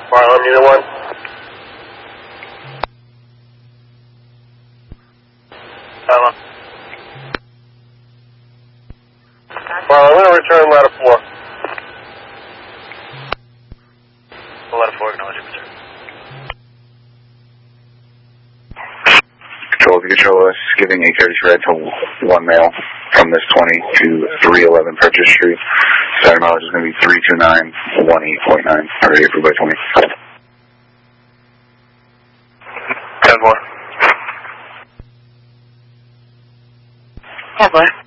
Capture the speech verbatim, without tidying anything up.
Marlin, unit one. Hello. Marlin, I'm going to return ladder four. Ladder four, acknowledge your return. Control, if you control us, giving eight thirty red to one male from this twenty to three eleven Purchase Street. Starting mileage is going to be three two nine one eight point nine. Already approved by twenty. ten four. ten four.